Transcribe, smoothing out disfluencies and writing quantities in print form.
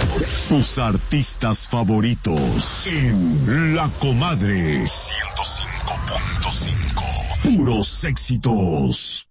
Tus artistas favoritos en La Comadre 105.5. Puros éxitos.